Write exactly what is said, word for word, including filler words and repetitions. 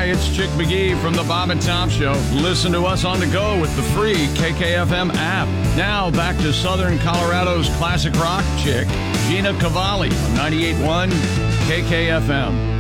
it's Chick McGee from the Bob and Tom Show. Listen to us on the go with the free K K F M app. Now back to Southern Colorado's classic rock chick, Gina Cavalli on ninety-eight point one K K F M.